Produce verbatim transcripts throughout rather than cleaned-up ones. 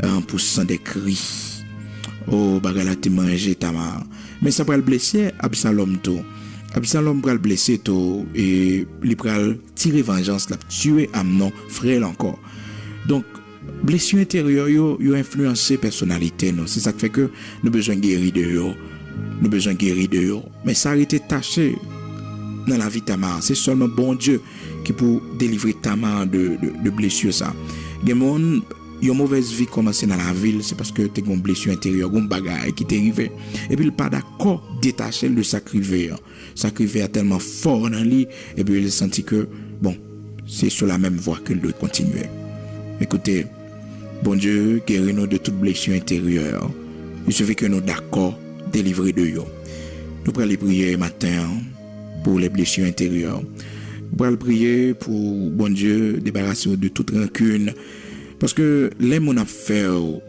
un pour cent des cris. Oh, bagala te manger ta ma. Mais ça va le blesser Absalom tout. Absalom va le blesser tout et il va tirer vengeance, la tuer Amnon, frère encore. Donc blessure intérieure yo yo influencer personnalité non, c'est ça qui fait que nous besoin guérir de yo. Nous besoin guérir de yo. Mais ça a été taché dans la vie Tamar, c'est seulement bon Dieu qui peut délivrer Tamar de de, de blessure ça. Gen moun une mauvaise vie commencer dans la ville, c'est parce que tu as une blessure intérieure, une bagarre qui t'est arrivé. Et puis il pas d'accord détacher le sacrifice. Sacrifice tellement fort dans lui et puis il a senti que bon, c'est sur la même voie qu'il doit continuer. Écoutez, bon Dieu, guéris-nous de toute blessure intérieure. Il suffit que nous d'accord délivrer de yo. Nous prenons les prières matin pour les blessures intérieures. Nous prenons prier pour bon Dieu débarrasser de toute rancune. Parce que les gens ont fait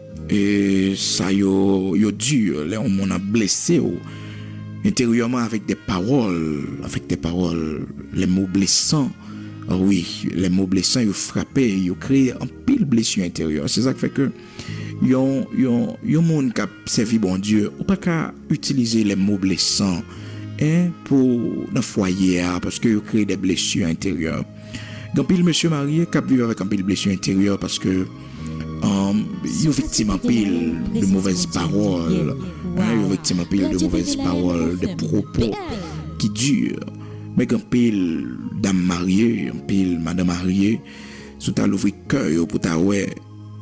et ça yo yo dur, les gens ont blessé intérieurement avec des paroles, avec des paroles, les mots blessants. Oui, les mots blessants ils frappé, ils créé un pile blessure intérieure. C'est ça qui fait que yon yon yon monde qui a servi bon Dieu, ou pas qu'à utiliser les mots blessants hein pour dans foyer parce que ils créé des blessures intérieures. Gan pile monsieur marié qui vivre avec un pile blessure intérieure parce que um, il est victime en pile de mauvaises paroles, hein, il est victime en pile de mauvaises paroles, de propos qui durent. Mais gan pile dame mariée, un pile madame mariée, sous ta l'ouvrir cœur pour ta ouais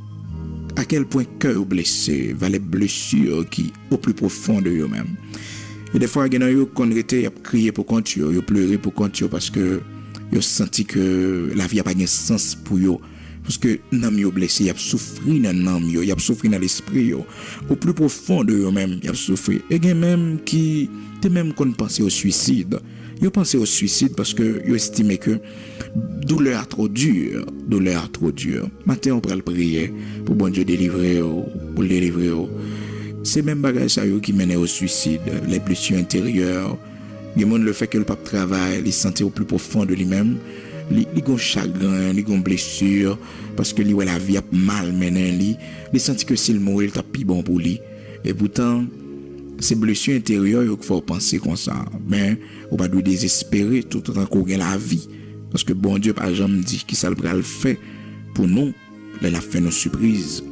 à quel point cœur blessé, va les blessures qui au plus profond de eux-mêmes. Et des fois gen yo kon rete y a crié pour compte yo, yo pleurer pour compte yo parce que yo senti que la vie a pas de sens pour yo parce que nam yo blessé, y a souffri dans nam yo, y a souffri dans l'esprit yo, au plus profond de eux même y a souffri. Et gen même qui te même qu'on penser au suicide. Yo penser au suicide parce que yo estimé que douleur trop dure, douleur trop dure. Matin on prend le prier pour bon Dieu délivrer pour délivrer. C'est même bagage ça yo qui mène au suicide, les blessures intérieures. Il y a le fait que le pape travaille, il sentit au plus profond de lui-même, il a un chagrin, il a une blessure, parce que lui, la vie a mal mené lui, il sentit que s'il mourit, il t'a plus bon pour lui. Et pourtant, ces blessures intérieures, il faut penser comme ça. Mais on va pas désespérer tout autant qu'on gagne la vie. Parce que bon Dieu, par jamais dit qu'il ça le fait pour nous, il a fait nos surprises.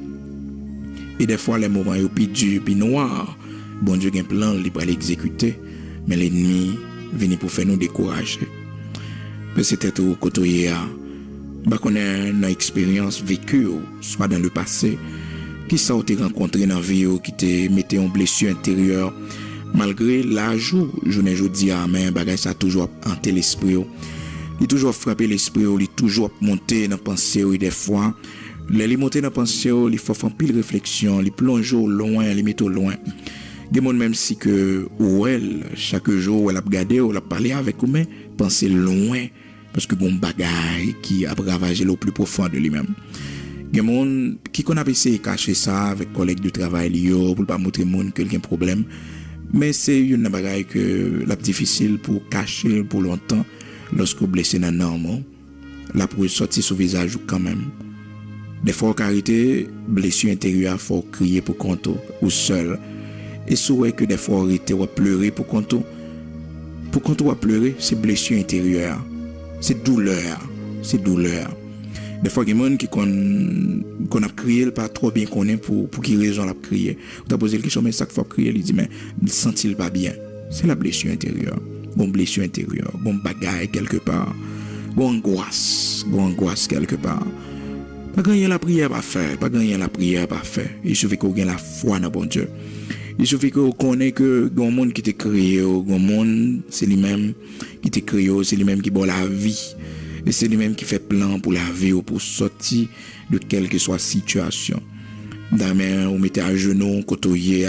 Et des fois, les moments sont plus durs, plus noirs, bon Dieu a un plan, il va l'exécuter. Mais l'ennemi vient pour faire nous décourager. Mais c'était tout côté à bah qu'on a une expérience vécue soit dans le passé qui ça été rencontré dans vie qui te mettait en blessure intérieure malgré l'âge journée jodi a mais bagage ça toujours hanté l'esprit il toujours frappé l'esprit il toujours monter dans pensée des fois les monter dans pensée il faut faire pile réflexion il plonge loin il met au loin. Des monde même si que ou elle chaque jour elle a regardé ou elle a parlé avec ou mais penser loin parce que bon bagaille qui a ravagé le plus profond de lui-même. Des monde qui qu'on a essayé de cacher ça avec collègues de travail yo pour pas montrer monde que quelqu'un problème mais c'est une bagaille que la difficile pour cacher pour longtemps lorsque blessé dans normal la pour sortir sur visage quand même. Des fois carité blessure intérieure faut crier pour compte ou seul. Et souhait que des fois arrêter ou pleurer pour quand on pour quand on pleurer c'est blessure intérieure c'est douleur c'est douleur des fois il y a des gens qui qu'on qu'on a crié pas trop bien connaît pour pour qui raison l'a crié on t'a posé la question mais chaque fois crier il dit mais il sent-il pas bien c'est la blessure intérieure bon blessure intérieure bon bagaille quelque part bon angoisse bon angoisse quelque part pas gagner la prière pas faire pas gagner la prière pas faire il suffit qu'on gagne la foi dans bon Dieu. Il suffit qu'on connaît que le monde qui t'a créé, le monde c'est lui-même qui t'a créé, c'est lui-même qui boit la vie. Et c'est lui-même qui fait plan pour la vie ou pour sortir de quelle que soit situation. D'ailleurs, on mettait à genoux, côtoyer,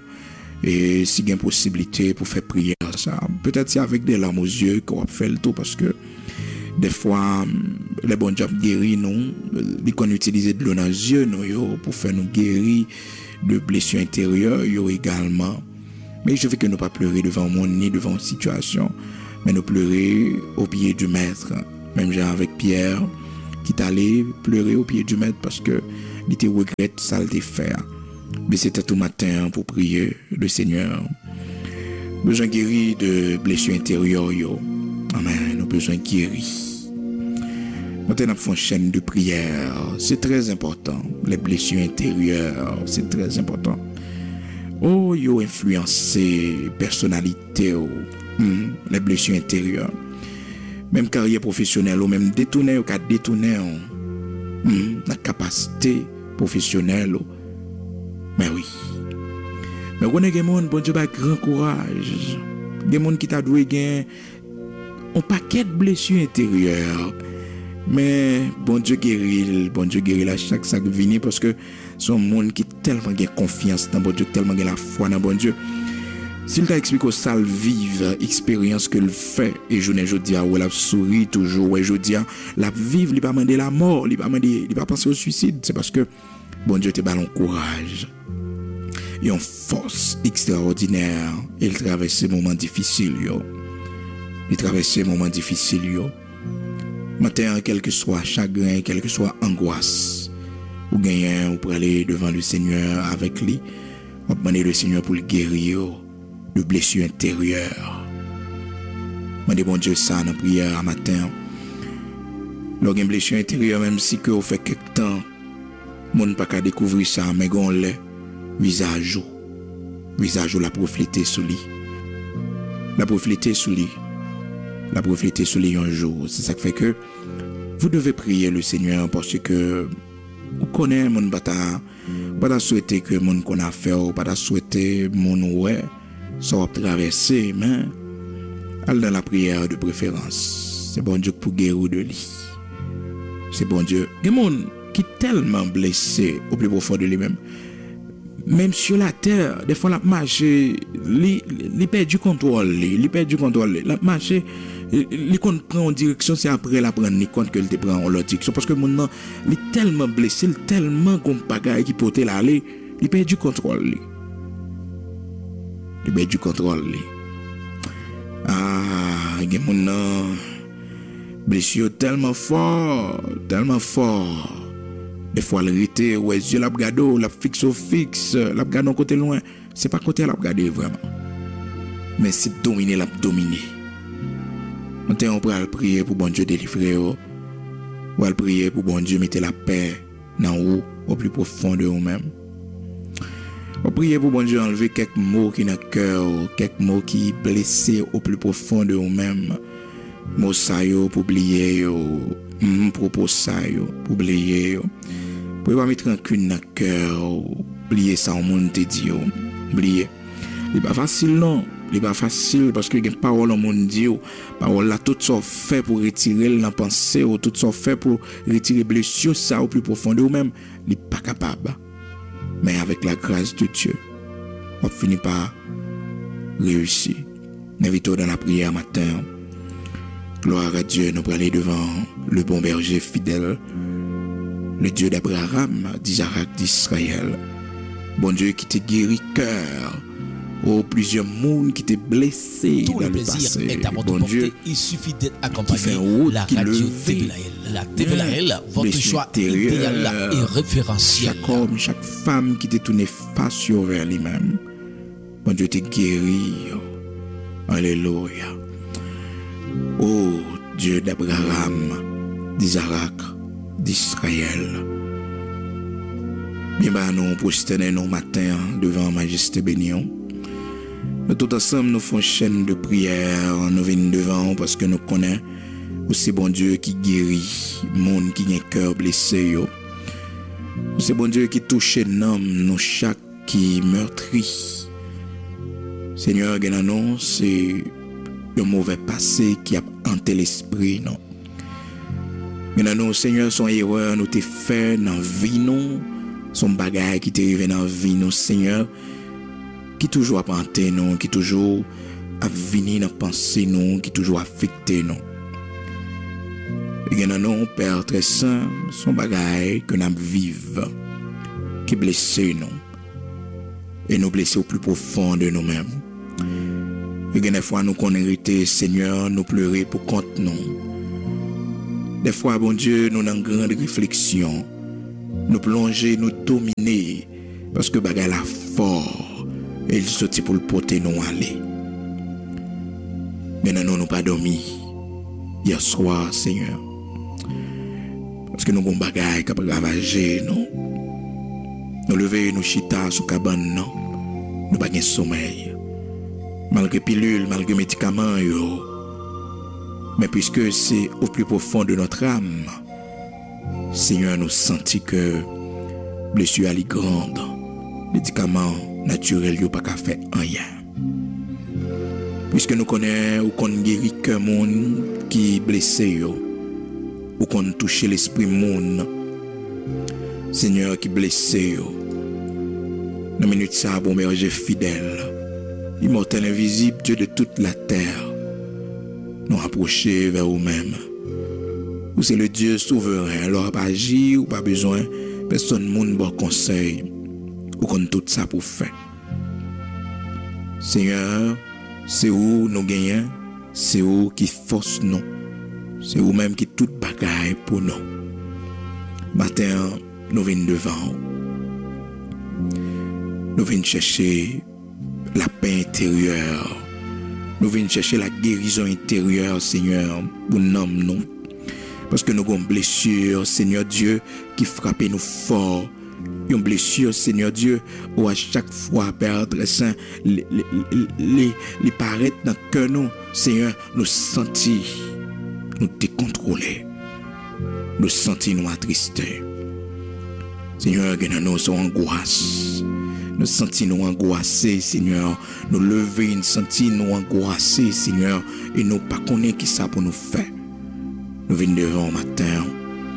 et s'il y a une possibilité pour faire prière, ça. Peut-être c'est avec des larmes aux yeux qu'on va faire le tout parce que des fois, les bons jobs guéris, nous, ils qu'on utilise de l'eau dans les yeux, nous, pour faire nous guérir de blessures intérieures, yo également. Mais je veux que nous pas pleurer devant le monde ni devant une situation, mais nous pleurer au pied du maître. Même genre avec Pierre, qui t'allait pleurer au pied du maître parce que il te regrette ça le faire. Mais c'était tout matin pour prier le Seigneur. Besoin guéri de blessures intérieures, yo. Amen, nous besoin guéri. Maintenant, nous faisons une chaîne de prière. C'est très important. Les blessures intérieures, c'est très important. Oh, yo influencé personnalité, oh. Hmm, les blessures intérieures. Même carrière professionnelle, ou même détourner, ou qu'à détourner, oh. hmm, la capacité professionnelle, oh. Mais oui. Mais on a des gens, bon Dieu, a grand courage. Des gens qui t'a doué gain un paquet de blessures intérieures. Mais bon Dieu guérit, bon Dieu guérit à chaque sac vini parce que son monde qui tellement gain confiance dans bon Dieu, tellement gain la foi dans bon Dieu. S'il t'a expliqué ça le vive expérience que le fait et je ne je dis ou la sourit toujours ouais je dis la vivre, il pas demander la mort, il pas demander, il pas penser au suicide, c'est parce que bon Dieu te ballon courage. Et une force extraordinaire, il traverse ces moments difficiles yo. Il traverse ces moments difficiles yo. Maintenant, quel que soit chagrin, quel que soit angoisse, ou gagner, ou pour aller devant le Seigneur avec lui, on va demander le Seigneur pour le guérir de blessures intérieures. Demandez bon Dieu ça dans la prière à matin. Lorsqu'il y a une blessure intérieure, même si que vous fait quelque temps, on ne peut pas découvrir ça, mais on l'a visage, visage la refléter sur lui, la refléter sur lui. La refléter sur les un jour. C'est ça qui fait que vous devez prier le Seigneur parce que vous connaissez mon bata, pas souhaiter que mon qu'on a fait ou pas souhaiter mon ouais, ça va traverser, mais allez dans la prière de préférence. C'est bon Dieu pour guérir de lui. C'est bon Dieu. Il y a des gens qui sont tellement blessés au plus profond de lui-même. Même sur la terre, des fois la marche, il perd du contrôle, il perd du contrôle, la marche, il prend en direction, c'est après la prendre ni compte que il te prend en l'autre direction parce que mon il est tellement blessé, tellement comme bagaille qui peut l'aller, il perd du contrôle. Il perd du contrôle. Ah, il y a mon blessure tellement fort, tellement fort. Des fois, le rite, ouais, yeux la regarde, la fixe au fixe, la regarde côté loin. C'est pas côté la regarde vraiment. Mais c'est dominer, la dominer. On peut prier pour bon Dieu délivrer. On va prier pour bon Dieu mettre la paix dans vous, au plus profond de vous-même. On va prier pour bon Dieu enlever quelques mots qui dans le cœur, quelques mots qui blessés au plus profond de vous-même. Mots ça yo, pour oublier yo, propos ça yo, pour oublier yo. Vous pouvez pas mettre rancune dans le cœur, oublier ça au monde te dit, oublier. Ce n'est pas facile non, ce n'est pas facile parce que les paroles au monde dit, paroles là tout ça fait pour retirer la pensée ou tout ça fait pour retirer blessure ça au plus profond de vous-même, il n'est pas capable. Mais avec la grâce de Dieu, on finit par réussir. Invitons dans la prière matin. Gloire à Dieu, nous allons aller devant le bon berger fidèle. Le Dieu d'Abraham, d'Isaac, d'Israël. Bon Dieu qui t'a guéri cœur. Oh, plusieurs mondes qui t'ont blessé tout dans le le passé. Est à votre Bon portée. Dieu, Il suffit d'être accompagné. route, La qui radio levait. T V L, la T V L, votre blessure choix idéal intérieure. et référentiel. Chaque homme, chaque femme qui t'a tourné face vers lui-même. Bon Dieu t'a guéri. Alléluia. Oh, Dieu d'Abraham, d'Isaac, d'Israël. Bien, bah, nous prosternons nos matins devant Majesté bénion. Nous tous ensemble, nous faisons chaîne de prière. Nous venons devant parce que nous connaissons aussi bon Dieu qui guérit, monde qui a un cœur blessé. C'est bon Dieu qui touche l'homme, nous chaque qui meurtri. Seigneur, non, c'est le mauvais passé qui a hanté l'esprit, non. Non, Seigneur, son erreur nous t'est fait dans la vie, non. Son bagage qui t'est arrivé dans la vie, non, Seigneur, qui toujours a hanté, non, qui toujours a venu dans la pensée, non, qui toujours affecté, non. Et non, Père très saint, son bagage que nous vivons, qui est blessé, non. Et nous blessés au plus profond de nous-mêmes. Et des fois, nous connaissons, Seigneur, nous pleurer pour compte nous. Des fois, bon Dieu, nous avons une grande réflexion. nous plonger, nous dominer, parce que bagay la fort, et il sorti pour le porter nous aller. Maintenant, nous n'avons pas dormi hier soir, Seigneur. Parce que nous avons des bagailles qui ont ravagé, nous. Nous lever, nous chita sous cabane, non. Nous n'avons pas de sommeil. Malgré pilules, malgré médicaments, yo. Mais puisque c'est au plus profond de notre âme, Seigneur, nous sentons que blessure est grande. Médicaments naturels, yo pas qu'à faire rien. Puisque nous connaissons ou qu'on guérit que monde qui est blessé, yo, ou qu'on touche l'esprit monde, Seigneur qui est blessé, yo. Dans minute ça, bon berger fidèle, immortel invisible, Dieu de toute la terre, nous rapprocher vers vous-même. Vous c'est le Dieu souverain, alors pas agir ou pas besoin, personne monde bon conseil, ou qu'on tout ça pour faire. Seigneur, c'est où nous gagnons, c'est où qui force nous, c'est où même qui tout bagaille pour nous. Matin, nous venons devant, nous venons chercher la paix intérieure, nous venons chercher la guérison intérieure, Seigneur, pour nous, nous. Parce que nous avons une blessure, Seigneur Dieu, qui frappe nous fort. Une blessure, Seigneur Dieu, où à chaque fois, Père très saint, les, les, les, les paraître dans le cœur, nous, Seigneur, nous sentir, nous décontrôler, nous sentir nous attristés. Seigneur, que nous sommes angoissés, nous sentir nous angoissés, Seigneur, nous lever, nous sentir nous angoissés, Seigneur, et nous pas connaître qui ça pour nous faire. Nous venons devant au matin.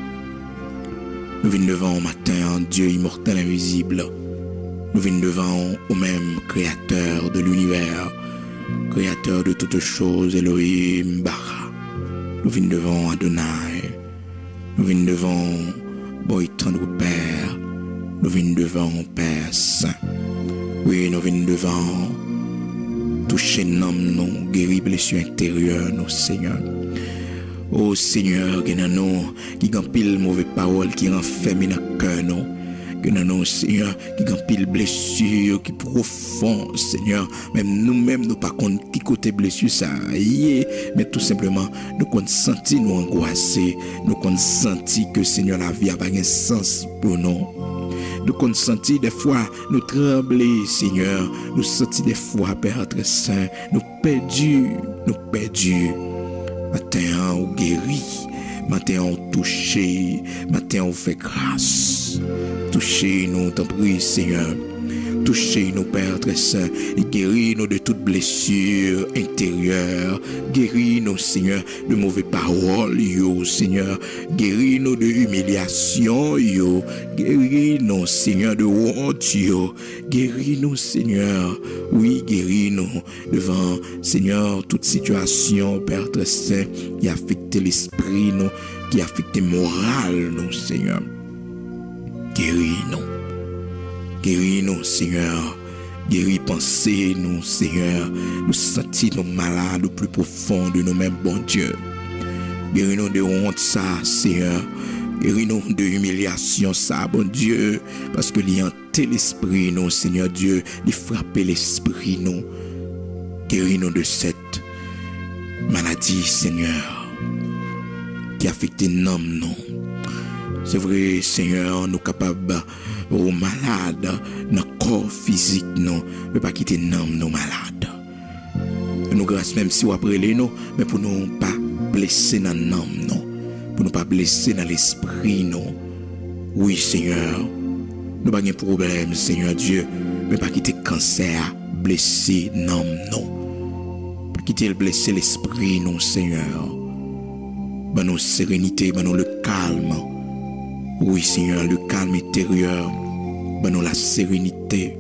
Nous venons devant au matin, Dieu immortel invisible. Nous venons devant au même créateur de l'univers, créateur de toutes choses, Elohim, Bara. Nous venons devant Adonai. Nous venons devant Boy tendre Père. Nous venons devant Père Saint. Oui, nous venons devant toucher nos nous, guérir blessures intérieures, nos Seigneur. Oh Seigneur, que nous qui ont pile mauvaise parole qui renferme dans le cœur nous, que nous Seigneur qui ont pile blessure qui profond Seigneur, même nous-mêmes nous pas compte qui côté blessure ça y est, mais tout simplement nous qu'on senti nous angoissés, nous qu'on senti que Seigneur la vie a pas un sens pour nous. Nous qu'on senti des fois nous trembler Seigneur, nous senti des fois Père très saint, nous perdus, nous perdus. Matin on guérit, matin on touché, matin on fait grâce. Touchez-nous, t'en prie Seigneur. Touchez-nous Père très saint et guéris-nous de toute blessure intérieure. Guéris-nous Seigneur de mauvaises paroles, yo Seigneur. Guéris-nous de humiliation, yo. Guéris-nous Seigneur de honte, yo. Guéris-nous Seigneur. Oui, guéris-nous devant Seigneur toute situation Père très saint qui affecte l'esprit, nous, qui affecte le moral, nous Seigneur. Guéris-nous. Guéris-nous, Seigneur. Guéris pensez nous, Seigneur. Nous sentis nous malades au plus profond de nous-mêmes, bon Dieu. Guéris-nous de honte, ça, Seigneur. Guéris-nous de humiliation, ça, bon Dieu. Parce que l'y hanté l'esprit, nous, Seigneur Dieu. L'y frappé l'esprit, nous. Guéris-nous de cette maladie, Seigneur, qui affecte nos âmes, nous. C'est vrai, Seigneur, nous capables, aux malades, dans le corps physique, non, mais pas quitter nos nos malades. Nous grâce même si vous après les nous, mais pour nous pas blesser dans l'âme, non, pour nous pas blesser dans l'esprit, non. Oui, Seigneur, nous pas de problème, Seigneur Dieu, mais pas quitter cancer, blesser l'âme, non. Pas quitter blesser l'esprit, non, Seigneur. Ben nous sérénité, ben nous le calme. Oui, Seigneur, le calme intérieur, ben nous la sérénité.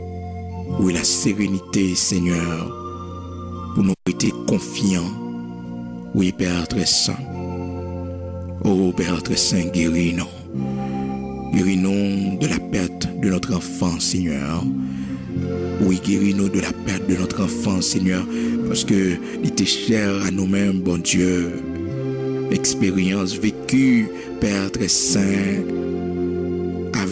Oui, la sérénité, Seigneur, pour nous être confiants. Oui, Père très saint. Oh, Père très saint, guéris-nous. Guéris-nous de la perte de notre enfant, Seigneur. Oui, guéris-nous de la perte de notre enfant, Seigneur, parce que il était cher à nous-mêmes, bon Dieu. Expérience vécue, Père très saint,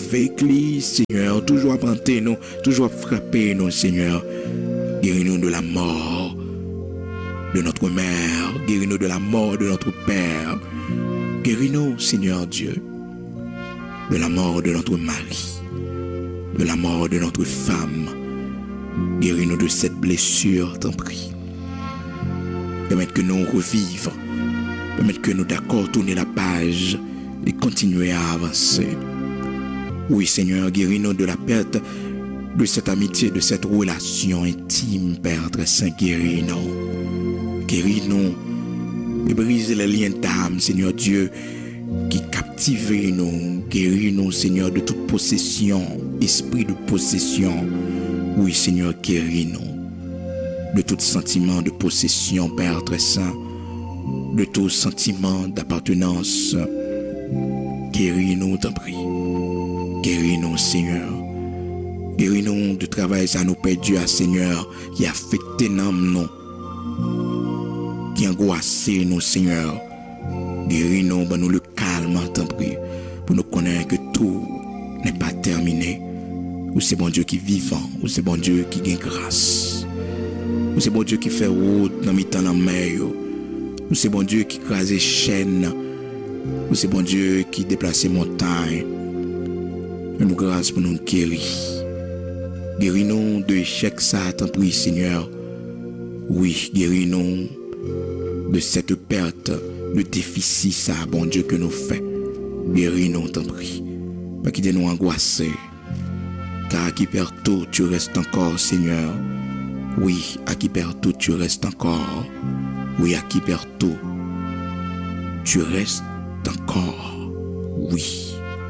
avec lui, Seigneur, toujours apprendre nous, toujours frapper nous, Seigneur. Guéris-nous de la mort de notre mère, guéris-nous de la mort de notre père. Guéris-nous, Seigneur Dieu, de la mort de notre mari, de la mort de notre femme. Guéris-nous de cette blessure, t'en prie. Permettre que nous revivions, permettre que nous d'accord tourner la page et continuer à avancer. Oui, Seigneur, guéris-nous de la perte de cette amitié, de cette relation intime, Père très saint, guéris-nous. Guéris-nous et brise les liens d'âme, Seigneur Dieu, qui captivent nous. Guéris-nous, Seigneur, de toute possession, esprit de possession. Oui, Seigneur, guéris-nous de tout sentiment de possession, Père très saint, de tout sentiment d'appartenance. Guéris-nous, t'en prie. Guéris-nous, Seigneur. Guéris-nous du travail, ça nous perdu à Seigneur, qui affecte nous, qui angoisse nous, Seigneur. Guéris-nous, ben nous le calme, t'en prie, pour nous connaître que tout n'est pas terminé. Ou c'est bon Dieu qui est vivant, ou c'est bon Dieu qui gagne grâce, ou c'est bon Dieu qui fait route dans mi-temps dans la mer, ou c'est bon Dieu qui crase les chaînes, ou c'est bon Dieu qui déplace les montagnes. Nous grâce pour nous guérir. Guéris-nous de l'échec, ça, t'en prie, Seigneur. Oui, guéris-nous de cette perte, de déficit, ça, bon Dieu, que nous fait. Guéris-nous, t'en prie. Pas quitter nous angoisser. Car à qui perd tout, tu restes encore, Seigneur. Oui, à qui perd tout, tu restes encore. Oui, à qui perd tout, tu restes encore. Oui.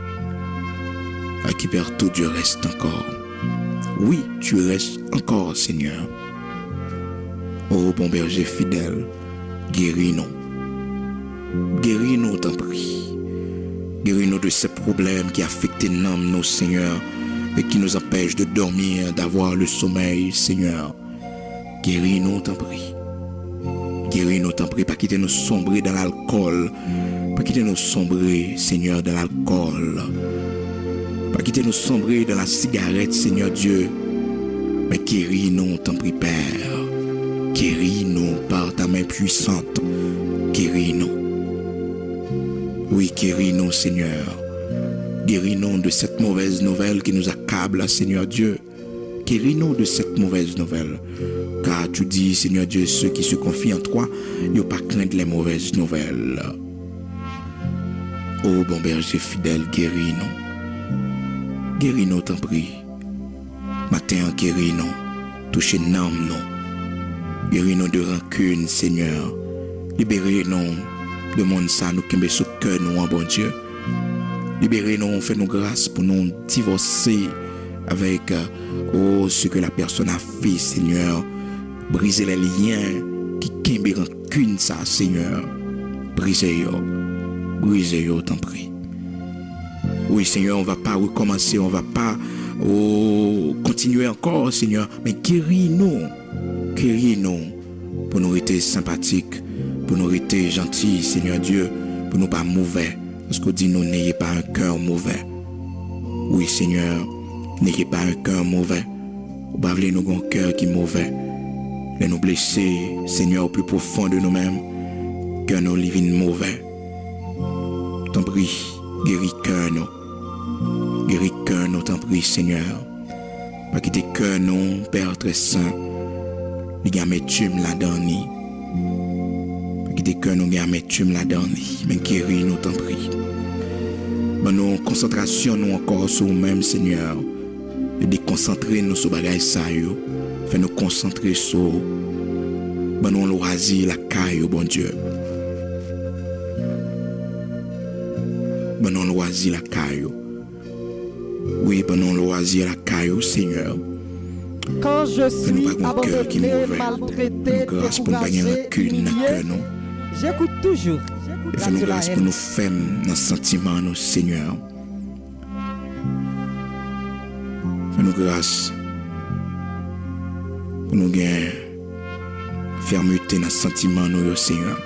À qui perd tout, tu restes encore. Oui, tu restes encore, Seigneur. Ô bon berger fidèle, guéris-nous. Guéris-nous, t'en prie. Guéris-nous de ces problèmes qui affectent l'âme, nos Seigneur, et qui nous empêchent de dormir, d'avoir le sommeil, Seigneur. Guéris-nous, t'en prie. Guéris-nous, t'en prie, pas quitter nous sombrer dans l'alcool, pas quitter nous sombrer, Seigneur, dans l'alcool, pas quitter nous sombrer dans la cigarette, Seigneur Dieu, mais guéris-nous, t'en prie, Père. Guéris-nous par ta main puissante. Guéris-nous. Oui, guéris-nous, Seigneur. Guéris-nous de cette mauvaise nouvelle qui nous accable, Seigneur Dieu. Guéris-nous de cette mauvaise nouvelle. Car tu dis, Seigneur Dieu, ceux qui se confient en toi, ils n'ont pas craindre les mauvaises nouvelles. Ô bon berger fidèle, guéris-nous. Guéris-nous, t'en prie. Matin, guéris-nous. Touchez nous, nous. Guéris-nous de rancune, Seigneur. Libérez-nous de monde ça, nous qui sous cœur, nous, en bon Dieu. Libérez-nous, fais-nous grâce pour nous divorcer avec oh, ce que la personne a fait, Seigneur. Briser les liens qui kembe rancune ça, Seigneur. Brisez-yo. Brisez-yo, t'en prie. Oui, Seigneur, on ne va pas recommencer, on ne va pas oh, continuer encore, Seigneur. Mais guéris-nous. Guéris-nous pour nous rester sympathiques, pour nous rester gentils, Seigneur Dieu, pour nous pas mauvais. Parce qu'on dit, nous n'ayez pas un cœur mauvais. Oui, Seigneur, n'ayez pas un cœur mauvais. Vous ne nous un cœur qui est mauvais. Les nous blesser, Seigneur, au plus profond de nous-mêmes, que nous livons mauvais. T'en prie, guéris cœur nous. Guéris cœur nous, t'en prie, Seigneur. Pas quitter cœur nous, Père très saint. Les gars, tu me la donnes. Pas quitter cœur nous, gars, tu me la donnes. Mais guéris nous, t'en prie. Ben nous concentration nous encore sur nous-mêmes, Seigneur. Et déconcentrer nous sur bagay ça yo. Fais nous concentrer sur ben nous loisir la caille, bon Dieu. Ben nous loisir la caille. Oui, ben nous loisir la caille, Seigneur. Quand je suis abandonné, maltraité, grâce pour nous découragé, humilié, j'écoute toujours. Et fais-nous grâce pour nous faire dans sentiment, nous, Seigneur. Fais-nous grâce pour nous gagner fermeté dans sentiment, nous, Seigneur.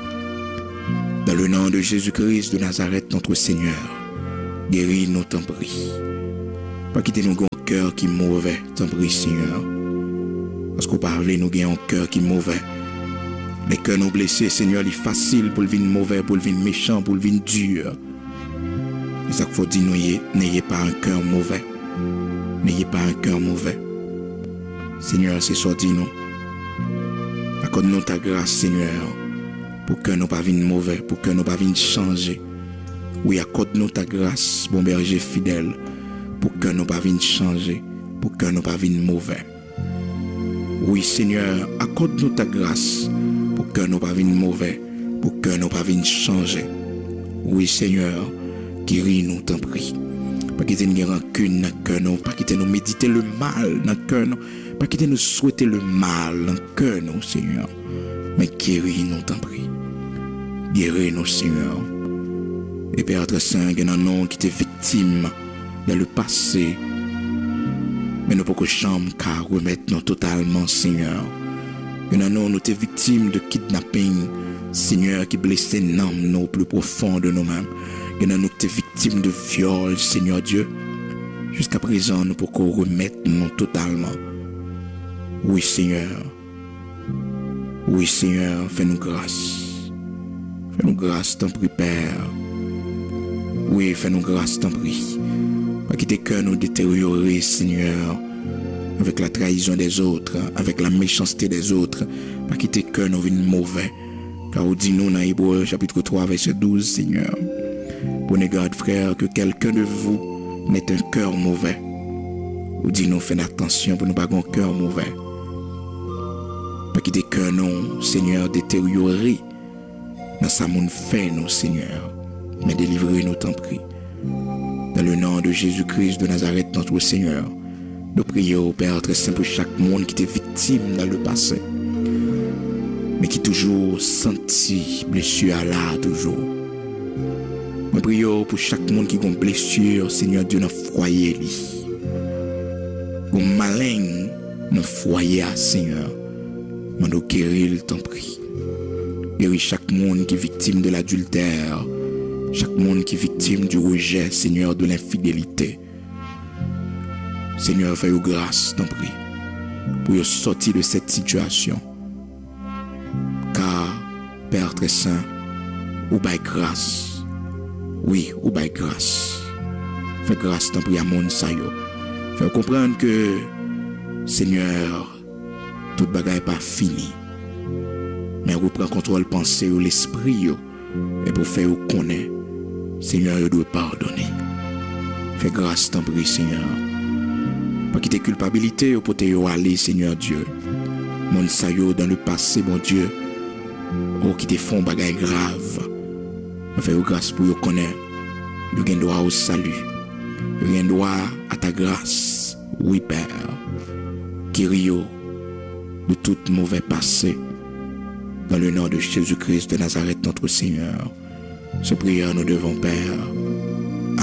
Dans le nom de Jésus-Christ de Nazareth, notre Seigneur, guéris-nous, t'en prie. Pas quitter nous un cœur qui est mauvais, t'en prie, Seigneur. Parce qu'on parle, nous avons un cœur qui est mauvais. Les cœurs nous blessés, Seigneur, il est facile pour le vin mauvais, pour le vin méchant, pour le vin dur. C'est ça qu'il faut dire, n'ayez pas un cœur mauvais. N'ayez pas un cœur mauvais. Seigneur, c'est ça, dis-nous. Accorde-nous ta grâce, Seigneur, pour que nous ne pas venir mauvais, pour que nous ne pas venir changer. Oui, accorde-nous ta grâce, bon berger fidèle, pour que nous ne pas venir changer, pour que nous ne pas venir mauvais. Oui, Seigneur, accorde-nous ta grâce, pour que nous ne pas venir mauvais, pour que nous ne pas venir changer. Oui, Seigneur, guéris-nous, t'en prie. Pas quitter nous rancune dans le cœur, non. Pas quitter nous méditer le mal dans le cœur, non. Pas quitter nous souhaiter le mal dans le cœur, non, Seigneur. Mais guéris-nous, t'en prie. Guéris-nous, Seigneur. Et Père très saint, il y a un nom qui était victime dans le passé. Mais nous ne pouvons pas remettre nous totalement, Seigneur. Il y a un nom qui était victime de kidnapping, Seigneur, qui blessait l'âme nous plus profond de nous-mêmes. Il y a un nom qui était victime de viol, Seigneur Dieu. Jusqu'à présent, nous pouvons remettre nous totalement. Oui, Seigneur. Oui, Seigneur, fais-nous grâce. Fais-nous grâce, t'en prie, Père. Oui, fais-nous grâce, t'en prie. Pas quitter cœur nous détériorer, Seigneur, avec la trahison des autres, avec la méchanceté des autres. Pas quitter cœur nous venir mauvais. Car on dit nous dans Hébreux chapitre trois, verset douze, Seigneur. Prenez garde, frère, que quelqu'un de vous n'ait un cœur mauvais. Ou dit nous, faites attention pour ne pas avoir un cœur mauvais. Pas quitter cœur non, Seigneur, détérioré dans sa monde fait, nous, Seigneur. Mais délivrez-nous, t'en prie. Dans le nom de Jésus-Christ de Nazareth, notre Seigneur, nous prions au Père très saint pour chaque monde qui était victime dans le passé, mais qui toujours senti blessure à là, toujours. Nous prions pour chaque monde qui a une blessure, Seigneur Dieu, dans le foyer. Un malin dans le foyer, Seigneur. Nous guéris, t'en prie. Guéris chaque monde qui est victime de l'adultère. Chaque monde qui est victime du rejet, Seigneur, de l'infidélité. Seigneur, fais-nous grâce, t'en prie, pour sortir de cette situation. Car, Père très saint, ou bail grâce. Oui, ou bail grâce. Fais grâce, t'en prie, à mon sayo. Fais comprendre que, Seigneur, toute bagaille n'est pas fini. Mais reprend contrôle pensée ou l'esprit, et pour faire connaître. Seigneur, je dois pardonner. Fais grâce, t'en prie, Seigneur. Pas quitter culpabilité au poté aller, Seigneur Dieu. Mon sayo dans le passé, mon Dieu. Oh, qui te font bagaille grave. Fais grâce pour yo connaître. Yo gen droit au salut. Yo gen droit à ta grâce. Oui, Père. Guéris-yo de tout mauvais passé. Dans le nom de Jésus-Christ de Nazareth, notre Seigneur. Ce prière nous devons, Père.